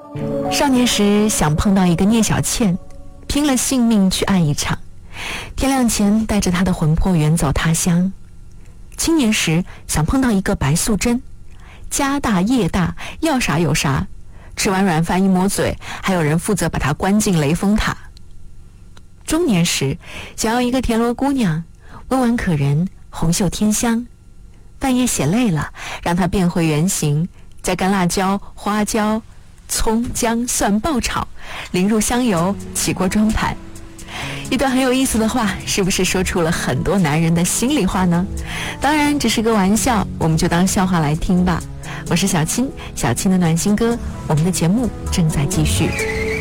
少年时想碰到一个聂小倩，拼了性命去爱一场，天亮前带着她的魂魄远走他乡。青年时想碰到一个白素贞，家大业大，要啥有啥，吃完软饭一抹嘴，还有人负责把她关进雷峰塔。中年时想要一个田螺姑娘，温婉可人，红袖添香，半夜写累了，让她变回原形，再干辣椒、花椒、葱姜蒜爆炒，淋入香油，起锅装盘。一段很有意思的话，是不是说出了很多男人的心里话呢？当然只是个玩笑，我们就当笑话来听吧。我是小青，小青的暖心歌，我们的节目正在继续。